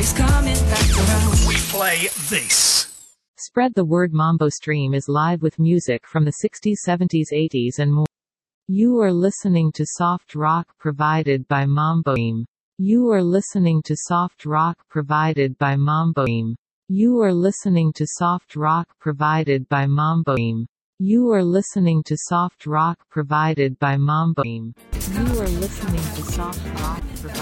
She's coming back around. We play this. Spread the Word Mambo Stream is live with music from the 60s, 70s, 80s and more. You are listening to soft rock provided by Mambo Stream. You are listening to soft rock provided by Mambo Stream. You are listening to soft rock provided by Mambo Stream. You are listening to soft rock provided by Mambo Stream. You are listening to soft rock provided